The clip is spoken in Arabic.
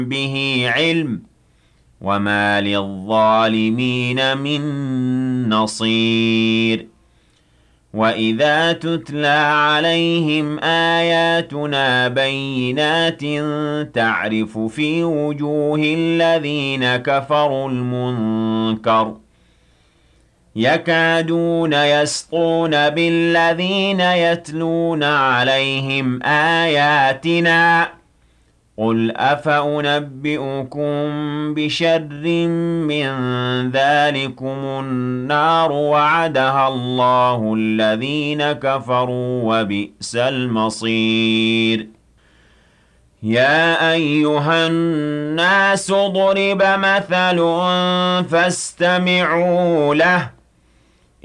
به علم وما للظالمين من نصير وإذا تتلى عليهم آياتنا بينات تعرف في وجوه الذين كفروا المنكر يكادون يسطون بالذين يتلون عليهم آياتنا قل أفأنبئكم بشر من ذلكم النار وعدها الله الذين كفروا وبئس المصير يا أيها الناس ضرب مثل فاستمعوا له